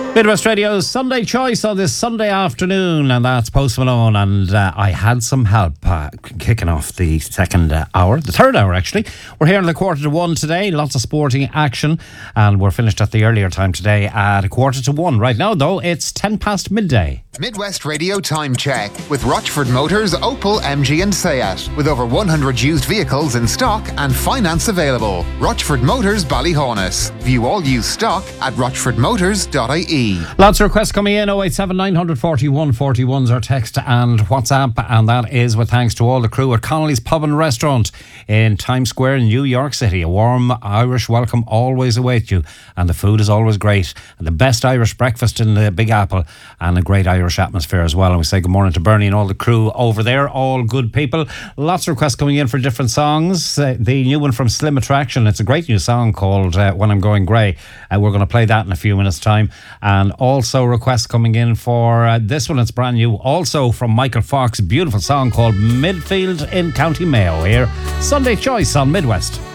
Midwest Radio's Sunday Choice on this Sunday afternoon, and that's Post Malone. And I had some help kicking off the third hour actually. We're here in the 1:45 today, lots of sporting action, and we're finished at the earlier time today at 1:45. Right now though, it's 10 past midday. Midwest Radio Time Check with Rochford Motors, Opel, MG and Seat. With over 100 used vehicles in stock and finance available. Rochford Motors, Ballyhonus. View all used stock at rochfordmotors.ie. Lots of requests coming in. 087 941 41's our text and WhatsApp, and that is with thanks to all the crew at Connolly's Pub and Restaurant in Times Square in New York City. A warm Irish welcome always awaits you, and the food is always great, and the best Irish breakfast in the Big Apple, and a great Irish atmosphere as well. And we say good morning to Bernie and all the crew over there, all good people. Lots of requests coming in for different songs. The new one from Slim Attraction, it's a great new song called When I'm Going Grey. We're going to play that in a few minutes time. And also requests coming in for this one, it's brand new, also from Michael Fox, beautiful song called Midfield in County Mayo here. Sunday Choice on Midwest.